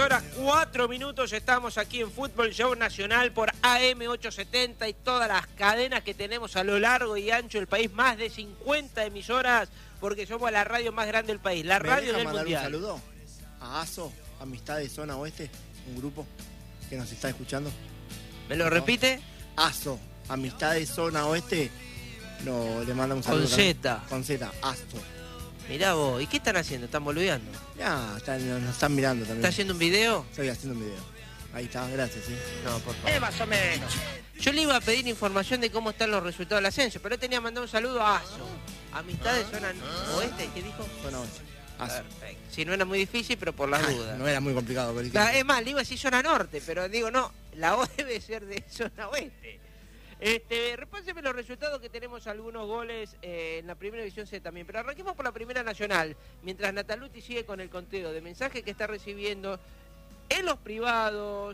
horas 4 minutos, estamos aquí en Fútbol Show Nacional por AM870 y todas las cadenas que tenemos a lo largo y ancho del país, más de 50 emisoras, porque somos la radio más grande del país, la radio del mundial. Un saludo a ASO, Amistad de Zona Oeste, un grupo que nos está escuchando. ¿Me lo repite? ASO, Amistad de Zona Oeste, no, le mandamos un saludo. Con Z. Con Z, ASO. Mirá vos, ¿y qué están haciendo? ¿Están boludeando? Ya, nos están mirando también. ¿Estás haciendo un video? Estoy haciendo un video. Ahí está, gracias, sí. No, por favor. Más o menos. Yo le iba a pedir información de cómo están los resultados del ascenso, pero tenía que mandar un saludo a ASO. Amistad de Zona Oeste, ¿qué dijo? Zona Oeste. ASO. Perfecto. Si no era muy difícil, pero por las dudas. No era muy complicado. Pero es más, le iba a decir Zona Norte, pero digo, no, la O debe ser de Zona Oeste. Repáseme los resultados, que tenemos algunos goles en la primera división C también, pero arranquemos por la primera nacional, mientras Nataluti sigue con el conteo de mensajes que está recibiendo en los privados.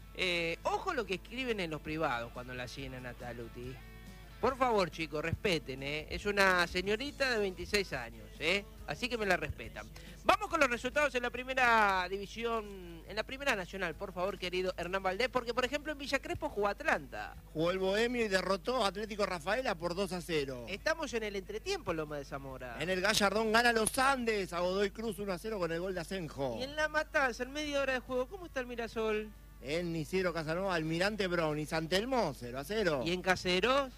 Ojo lo que escriben en los privados cuando la siguen a Nataluti. Por favor, chicos, respeten, es una señorita de 26 años, así que me la respetan. Vamos con los resultados en la primera división, en la primera nacional, por favor, querido Hernán Valdés, porque, por ejemplo, en Villa Crespo jugó Atlanta. Jugó el Bohemio y derrotó a Atlético Rafaela por 2-0. Estamos en el entretiempo, Loma de Zamora. En el Gallardón gana los Andes a Godoy Cruz 1-0 con el gol de Asenjo. Y en La Matanza, en media hora de juego, ¿cómo está el Mirasol? En Isidro Casanova, Almirante Brown y San Telmo 0-0. ¿Y en Caseros?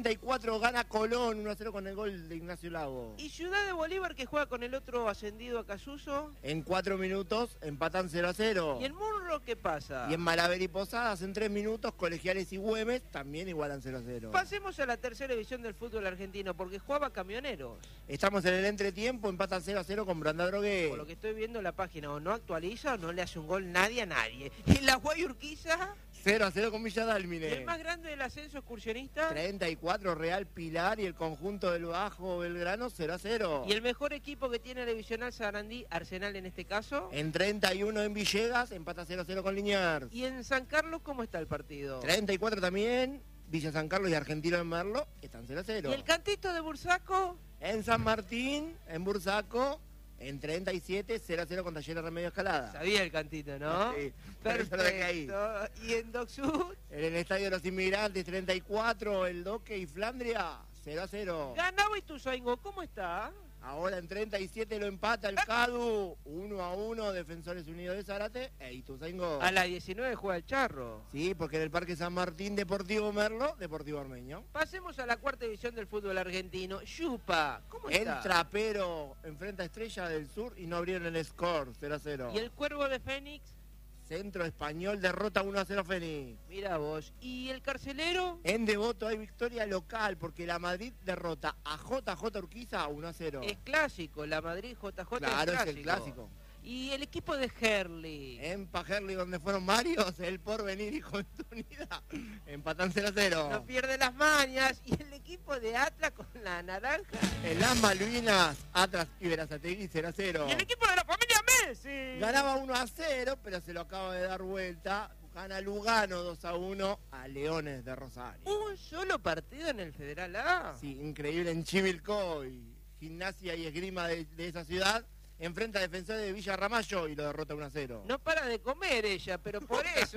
34 gana Colón 1-0 con el gol de Ignacio Lago. ¿Y Ciudad de Bolívar, que juega con el otro ascendido a Casuso? En 4 minutos empatan 0-0. ¿Y en Murro qué pasa? Y en Malaver y Posadas en 3 minutos Colegiales y Güemes también igualan 0-0. Pasemos a la tercera división del fútbol argentino, porque jugaba Camioneros. Estamos en el entretiempo, empatan 0-0 con Branda Drogué. Por lo que estoy viendo, la página o no actualiza o no le hace un gol nadie a nadie. ¿Y la Guayurquiza? 0-0 con Villa Dálmine. ¿Y el más grande del ascenso excursionista? 34 Real Pilar y el conjunto del Bajo Belgrano 0-0. ¿Y el mejor equipo que tiene la divisional Sarandí, Arsenal en este caso? En 31 en Villegas, empata 0-0 con Liniers. ¿Y en San Carlos cómo está el partido? 34 también, Villa San Carlos y Argentino en Merlo están 0-0. ¿Y el cantito de Bursaco? En San Martín, en Bursaco, en 37, 0-0 con Talleres Remedio Escalada. Sabía el cantito, ¿no? Sí. Perfecto. ¿Y en Doc Sud? En el Estadio de los Inmigrantes, 34, el Doque y Flandria, 0-0. Ganaba Ituzaingó, ¿cómo está? Ahora en 37 lo empata el Cadu, 1-1, Defensores Unidos de Zárate e Ituzaingó. A las 19 juega el Charro. Sí, porque en el Parque San Martín, Deportivo Merlo, Deportivo Armeño. Pasemos a la cuarta división del fútbol argentino. Yupa, ¿cómo está? El Trapero enfrenta a Estrella del Sur y no abrieron el score, 0-0. ¿Y el Cuervo de Fénix? Centro Español derrota 1-0 Fénix. Mira vos. ¿Y el Carcelero? En Devoto hay victoria local porque la Madrid derrota a JJ Urquiza 1-0. Es clásico, la Madrid JJ claro, es clásico. Es el clásico. ¿Y el equipo de Herli? En Pajerli, donde fueron varios, el Porvenir y Unidad empatan 0-0. No pierde las mañas. ¿Y el equipo de Atlas con la naranja? En las Malvinas, Atlas y Berazategui 0-0. ¿Y el equipo de la familia Messi? Ganaba 1-0, pero se lo acaba de dar vuelta. Gana Lugano 2-1 a Leones de Rosario. ¿Un solo partido en el Federal A? Sí, increíble, en Chivilcoy. Gimnasia y Esgrima de esa ciudad enfrenta a Defensores de Villa Ramallo y lo derrota 1-0. No para de comer ella, pero por eso...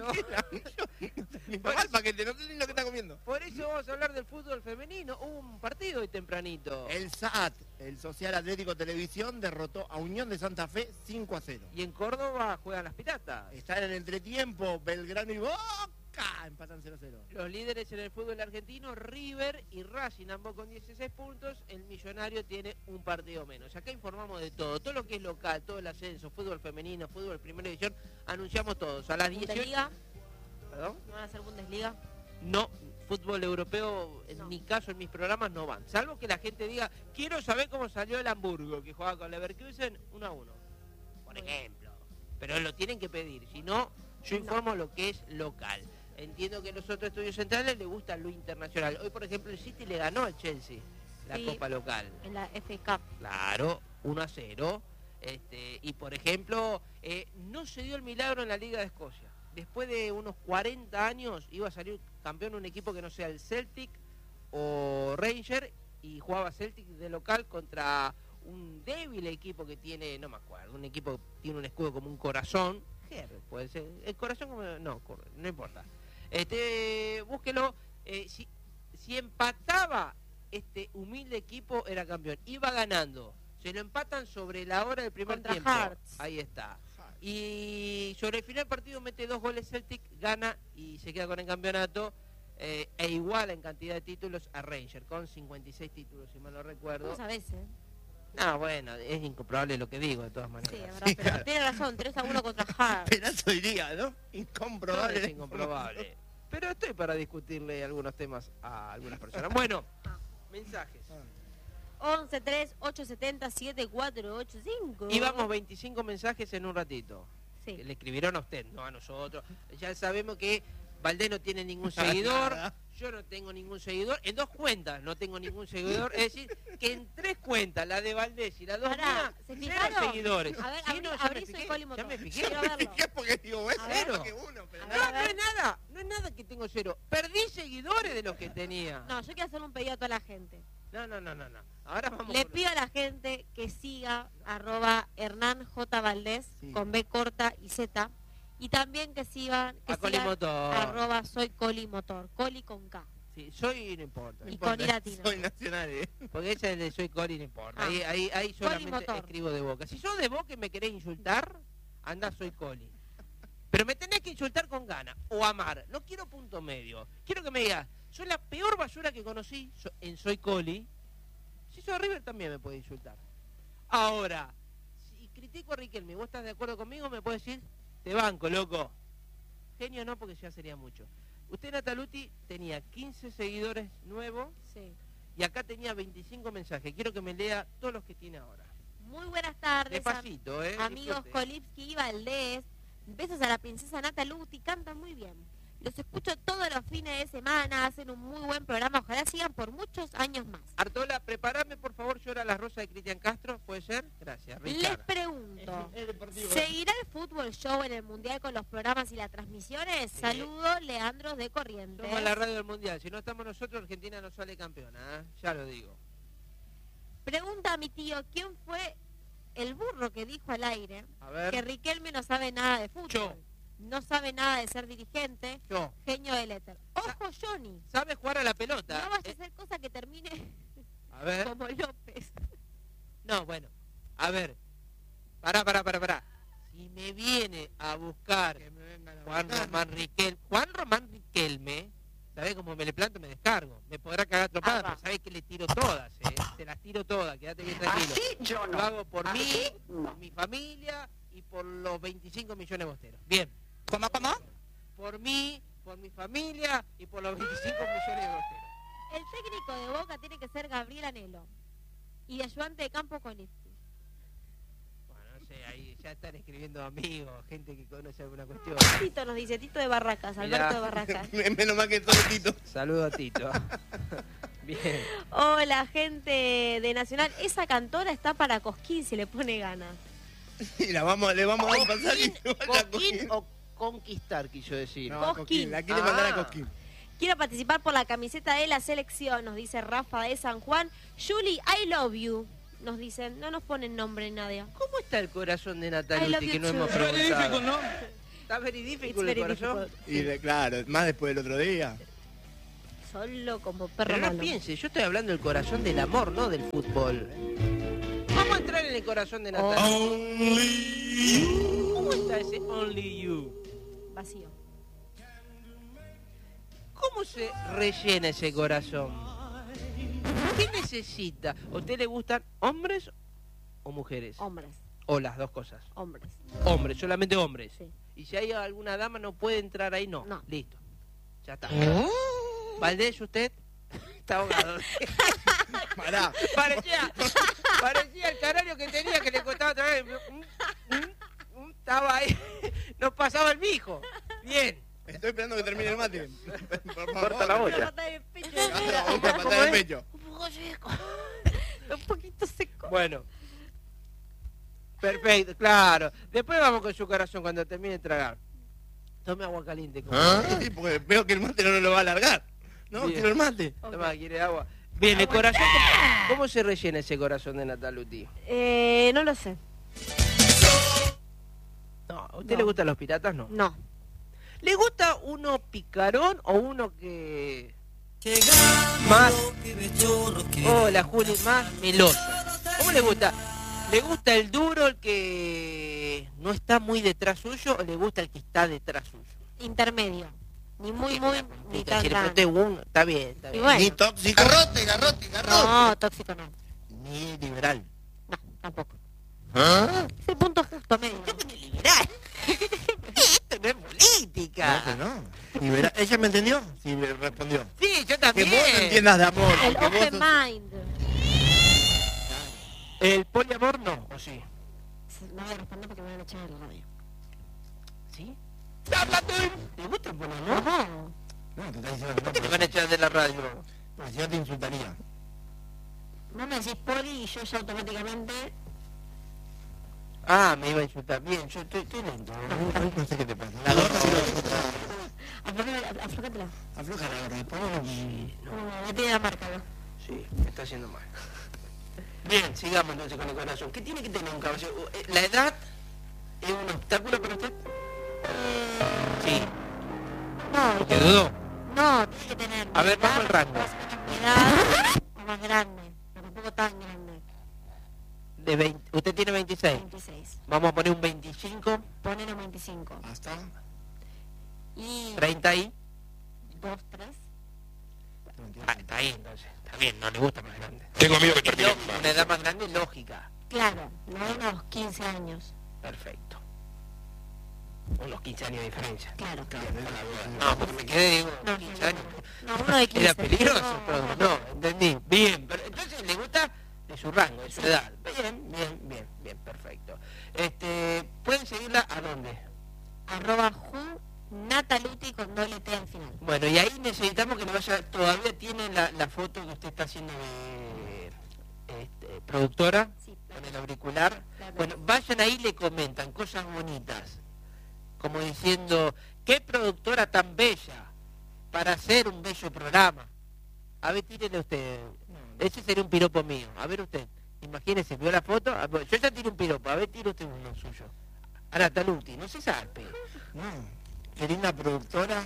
Mal paquete, no sé ni lo que está comiendo. Por eso vamos a hablar del fútbol femenino. Hubo un partido hoy tempranito. El SAT, el Social Atlético Televisión, derrotó a Unión de Santa Fe 5-0. Y en Córdoba juegan las Piratas. Está en el entretiempo, Belgrano y Boca empatan 0-0. Los líderes en el fútbol argentino, River y Racing, ambos con 16 puntos. El Millonario tiene un partido menos. Acá informamos de todo lo que es local, todo el ascenso, fútbol femenino, fútbol primera división. Anunciamos todos. A las 18... ¿Bundesliga? ¿Perdón? ¿No van a hacer Bundesliga? No, fútbol europeo, en mi caso, en mis programas, no van. Salvo que la gente diga, quiero saber cómo salió el Hamburgo, que jugaba con Leverkusen 1-1. Por ejemplo. Pero lo tienen que pedir. Si no, yo informo lo que es local. Entiendo que a los otros estudios centrales les gusta lo internacional. Hoy, por ejemplo, el City le ganó al Chelsea la Copa local. En la FA Cup. Claro, 1-0. Y, por ejemplo, no se dio el milagro en la Liga de Escocia. Después de unos 40 años iba a salir campeón un equipo que no sea el Celtic o Ranger, y jugaba Celtic de local contra un débil equipo que tiene, no me acuerdo, un equipo que tiene un escudo como un corazón, Hertha. puede ser. El corazón, no importa. Búsquelo. Si empataba este humilde equipo, era campeón. Iba ganando. Se lo empatan sobre la hora del primer Contra tiempo. Hearts. Ahí está. Y sobre el final del partido mete 2 goles Celtic, gana y se queda con el campeonato. E iguala en cantidad de títulos a Rangers, con 56 títulos, si mal no recuerdo. ¿Cómo sabés, No, bueno, es incomprobable lo que digo, de todas maneras. Sí, es verdad, pero tiene razón, 3-1 contra Hearts. Pedazo diría, ¿no? No, Incomprobable. es incomprobable. Pero estoy para discutirle algunos temas a algunas personas. Bueno, mensajes. 11-3-870-7485. Y vamos 25 mensajes en un ratito. Sí. Le escribieron a usted, no a nosotros. Ya sabemos que Valdés no tiene ningún seguidor, yo no tengo ningún seguidor. En 2 cuentas no tengo ningún seguidor. Es decir, que en 3 cuentas, la de Valdés y la 2 Pará, mías, ¿se 0 fijaron? seguidores. A ver, Sí, no, ya abrí me Soy fijé, Coli ya Motor. me fijé. Quiero verlo. ¿Qué? Porque digo, bueno, A ver. cero que uno, pero A nada. ver, No, no es nada que tengo 0. Perdí seguidores de los que tenía. No, yo quiero hacer un pedido a toda la gente. No. Ahora vamos Le con- pido a la gente que siga @Hernán J. Valdés Sí. con B corta y Z. Y también que sigan A Colimotor. Soy Coli Motor. Coli con K. Sí, soy no importa. Y con I latina. Soy nacional, Porque ese es de Soy Coli, no importa. Ah. Ahí solamente Motor. escribo de Boca. Si sos de Boca y me querés insultar, anda Soy Coli. Pero me tenés que insultar con ganas o amar. No quiero punto medio. Quiero que me digas, soy la peor basura que conocí en Soy Coli. Si sos River también me puede insultar. Ahora, si critico a Riquelme y vos estás de acuerdo conmigo, me puede decir, te banco, loco. Genio no, porque ya sería mucho. Usted, Nataluti, tenía 15 seguidores nuevos Sí. y acá tenía 25 mensajes. Quiero que me lea todos los que tiene ahora. Muy buenas tardes, Despacito, amigos disfrute. Kolipski y Valdés. Besos a la princesa Nataluti, cantan muy bien. Los escucho todos los fines de semana, hacen un muy buen programa. Ojalá sigan por muchos años más. Artola, prepárame por favor, Llora la Rosa de Cristian Castro, ¿puede ser? Gracias, Les Richard. pregunto, Es deportivo. ¿seguirá el fútbol show en el Mundial con los programas y las transmisiones? Sí. Saludos, Leandros de Corrientes. Somos la radio del Mundial. Si no estamos nosotros, Argentina no sale campeona, ¿eh? Ya lo digo. Pregunta a mi tío, ¿quién fue el burro que dijo al aire A ver, que Riquelme no sabe nada de fútbol? Yo. No sabe nada de ser dirigente, yo. genio del éter. Ojo, Johnny, ¿Sabe jugar a la pelota? no vaya a hacer cosa que termine A ver. como López. No, bueno. A ver. Pará. Si me viene a buscar Que me vengan a Juan buscar. Román Riquelme, ¿sabés cómo me le planto? Me descargo. Me podrá cagar tropada, Ah, va. pero sabés que le tiro todas, ¿eh? Se las tiro todas, quédate bien tranquilo. Yo Lo hago por mí, no. por mi familia y por los 25 millones de bosteros. Bien. ¿Cómo? Por mí, por mi familia y por los 25 millones de bosteros. El técnico de Boca tiene que ser Gabriel Anhelo y de ayudante de campo con Lipski. Bueno, no sé, ahí ya están escribiendo amigos, gente que conoce alguna cuestión. Tito nos dice, Tito de Barracas, Mirá. Alberto de Barracas. Menos mal que todo Tito. Saludo a Tito. Bien. Hola, gente de Nacional. Esa cantora está para Cosquín si le pone ganas. Y le vamos a dar un pasaje y se vaya a Coquín o conquistar, quiso decir. No, a Cosquín. Cosquín. La quiere mandar a Ah. Cosquín. Quiero participar por la camiseta de la selección, nos dice Rafa de San Juan. Julie, I love you. Nos dicen, no nos ponen nombre Nadia. ¿Cómo está el corazón de I Nataluti love you que no too. hemos preguntado? Está very It's difficult el very corazón. difficult. Claro, más después del otro día. Solo como perro Pero no malo. piense, yo estoy hablando del corazón del amor, no del fútbol. Vamos a entrar en el corazón de Nataluti. ¿Cómo está ese Only You? Vacío. ¿Cómo se rellena ese corazón? ¿Qué necesita? ¿A usted le gustan hombres o mujeres? Hombres, O las dos cosas. hombres. Hombres, solamente hombres. Sí. Y si hay alguna dama no puede entrar ahí, no. No. Listo. Ya está. Valdés, usted está ahogado. Pará. parecía el canario que tenía que le costaba otra vez. Estaba ahí. Nos pasaba el mijo. Bien. Estoy esperando que termine el mate. Por favor. Corta la olla. Patada de pecho. Vamos a patar el pecho. Un poco seco. Un poquito seco. Bueno. Perfecto, claro. Después vamos con su corazón cuando termine de tragar. Tome agua caliente. Sí, porque veo que el mate no lo va a alargar. No, Bien. quiero el mate. Toma, quiere agua. Bien, el corazón. ¿Cómo se rellena ese corazón de Nataluti? No lo sé. No, ¿a usted No. le gustan los piratas? No. No. ¿Le gusta uno picarón o uno que más, hola Juli, más meloso? ¿Cómo le gusta? ¿Le gusta el duro, el que no está muy detrás suyo, o le gusta el que está detrás suyo? Intermedio. Ni muy, ni tan Si le grande. pregunté uno, está bien, está Y bien. bueno. Ni tóxico. Garrote. No, tóxico no. Ni liberal. No, tampoco. ¿Ah? Es el punto justo medio. Liberal. Esto no es política. No. Libera- ¿Ella me entendió? Sí, me respondió. Sí, yo Que también. vos no entiendas de amor. El porque vos open sos- mind. ¿El poliamor no? ¿O sí? No voy a responder porque me van a echar de la radio. ¿Sí? ¿Le gusta el poliamor? No. No, te está diciendo ¿Por qué te van a echar de la radio? No, si no te insultaría. No me decís poli y yo ya automáticamente... Ah, me iba a insultar. Bien, yo estoy lento. No sé qué te pasa. La gorra Aflójatela. afloja la gorra. Después no. No, me tiene la marca, ¿no? Sí, me está haciendo mal. Bien, sigamos entonces con el corazón. ¿Qué tiene que tener un caballero? ¿La edad es un obstáculo para usted? Sí. No, ¿Te dudó? no, tiene que tener... A ver, vamos al rango. Más o menos mi edad o más grande, pero tampoco tan grande. De 20, usted tiene 26. 26. Vamos a poner un 25, Poner un 25. Hasta. Y 30 y... 2, 3. Ah, está ahí entonces. Está bien, no le gusta más grande. Tengo miedo que Es termine lógico, una edad más grande es lógica. Claro, no unos 15 años. Perfecto. Unos 15 años de diferencia. Claro. No, porque me quedé, digo, No, 15 años. no, uno de 15. Era peligroso No, todo. No, entendí. Bien, pero entonces le gusta de su rango, de su edad. Bien, perfecto. ¿Pueden seguirla a dónde? @ Nataluti con doble T al final. Bueno, y ahí necesitamos que nos vaya, todavía tiene la foto que usted está haciendo de productora, Sí, con el auricular. claro. Bueno, vayan ahí y le comentan cosas bonitas, como diciendo, qué productora tan bella para hacer un bello programa. A ver, tírele usted, ese sería un piropo mío. A ver usted, imagínese, vio la foto, yo ya tiré un piropo, a ver, tire usted uno suyo. A Nataluti, no se zarpe. No. Qué linda productora.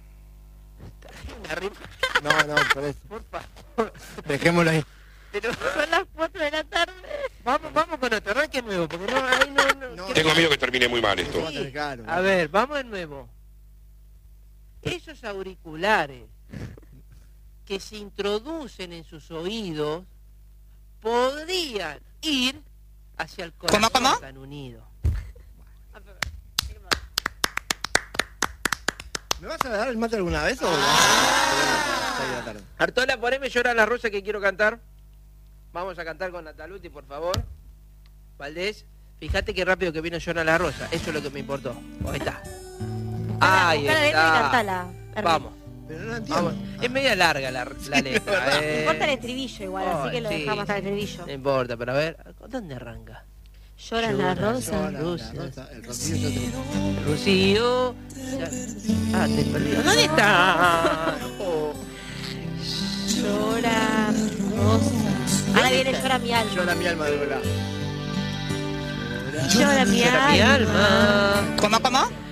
Una rima, No, por eso. por favor. Dejémoslo ahí. Pero Son las 4 de la tarde. vamos con otro, arranque nuevo, porque no, ahí no. No, Tengo miedo que termine muy mal Eso esto. va a ser caro. A ver, vamos de nuevo. Esos auriculares que se introducen en sus oídos podrían ir hacia el corazón tan unido. ¿Me vas a dar el mate alguna vez o...? Artola, poneme Llora la Rosa que quiero cantar. Vamos a cantar con Nataluti, por favor. Valdés, fíjate qué rápido que vino Llora la Rosa. Eso es lo que me importó. Ahí está. Ahí Buscá la letra y está. cantala. Vamos. Pero no entiendo. Vamos. Es media larga la letra. No importa el estribillo igual, así que lo Sí. dejamos hasta el estribillo. No importa, pero a ver, ¿dónde arranca? Lloran la rosa. Llora la Rosa. rosa, el rocío yo te... Rocío. Ah, te perdí. ¿Dónde está? Oh. Llora rosa. Ahora viene llora mi alma. Llora mi alma de verdad. Llora mi Llora mi alma. alma. ¿Cómo?